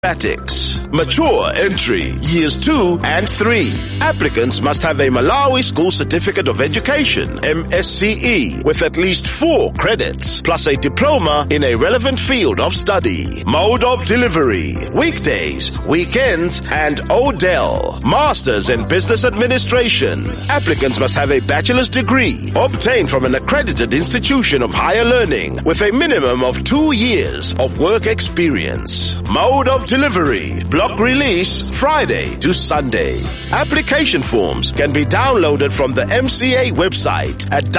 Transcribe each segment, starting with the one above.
Mathematics. Mature entry, years 2 and 3. Applicants must have a Malawi School Certificate of Education, MSCE, with at least 4 credits, plus a diploma in a relevant field of study. Mode of delivery, weekdays, weekends, and ODEL. Masters in Business Administration. Applicants must have a bachelor's degree obtained from an accredited institution of higher learning with a minimum of 2 years of work experience. Mode of delivery, block release, Friday to Sunday. Application forms can be downloaded from the MCA website at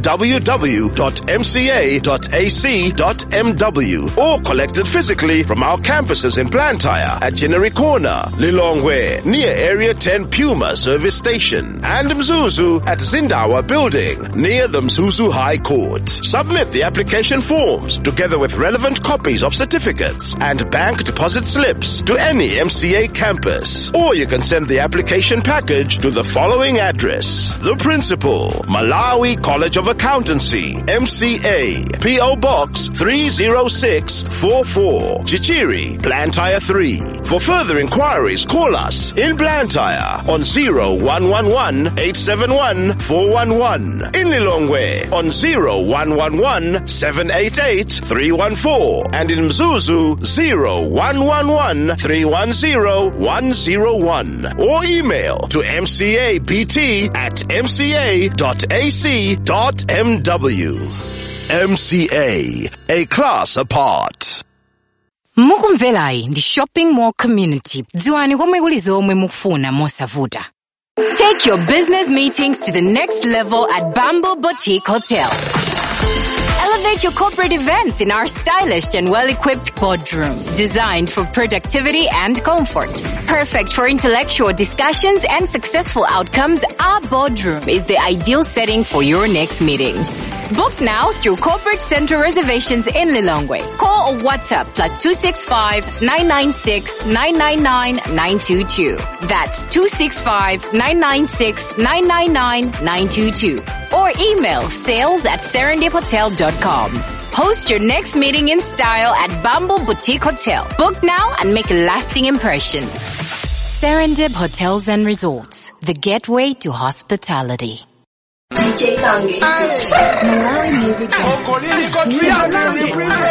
www.mca.ac.mw or collected physically from our campuses in Blantyre at Chinnery Corner, Lilongwe, near Area 10 Puma Service Station, and Mzuzu at Zindawa Building, near the Mzuzu High Court. Submit the application forms together with relevant copies of certificates and bank deposit slips to any MCA campus. Or you can send the application package to the following address. The Principal, Malawi College of Accountancy, MCA, P.O. Box 30644, Chichiri, Blantyre 3. For further inquiries, call us in Blantyre on 0111-871-411, in Lilongwe on 0111-788-314, and in Mzuzu 0111-310-101, or email to mcapt@mca.ac.mw. MCA, a class apart. Mukumvelai ndi shopping mall community. Dziwani komwe kuli zomwe mukufuna mosavuta. Take your business meetings to the next level at Bamboo Boutique Hotel. Elevate your corporate events in our stylish and well-equipped boardroom, designed for productivity and comfort. Perfect for intellectual discussions and successful outcomes, our boardroom is the ideal setting for your next meeting. Book now through Corporate Center reservations in Lilongwe. Call or WhatsApp +265-996-999-922. That's 265-996-999-922. Or email sales@serendiphotel.com. Host your next meeting in style at Bamboo Boutique Hotel. Book now and make a lasting impression. Serendip Hotels and Resorts, the gateway to hospitality. DJ Lange. Malawi Music.